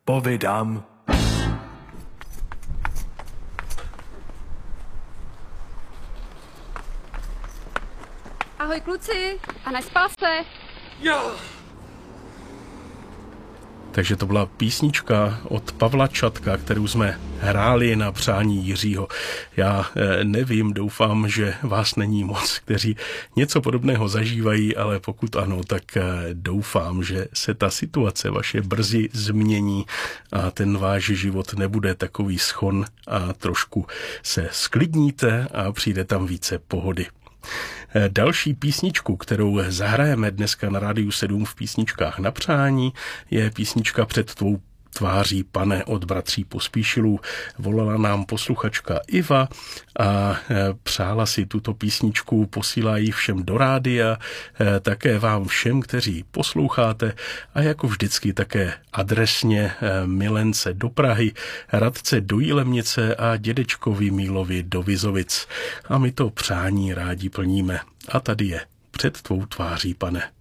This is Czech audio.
povídám. Ahoj kluci, a nespal se? Jo. Takže to byla písnička od Pavla Čatka, kterou jsme hráli na přání Jiřího. Já nevím, doufám, že vás není moc, kteří něco podobného zažívají, ale pokud ano, tak doufám, že se ta situace vaše brzy změní a ten váš život nebude takový schon a trošku se sklidníte a přijde tam více pohody. Další písničku, kterou zahrajeme dneska na Rádiu 7 v písničkách na přání, je písnička Před tvou tváří, pane, od bratří Pospíšilů. Volala nám posluchačka Iva a přála si tuto písničku, posílá ji všem do rádia, také vám všem, kteří posloucháte a jako vždycky také adresně milence do Prahy, Radce do Jilemnice a dědečkovi Mílovi do Vizovic. A my to přání rádi plníme. A tady je Před tvou tváří, pane.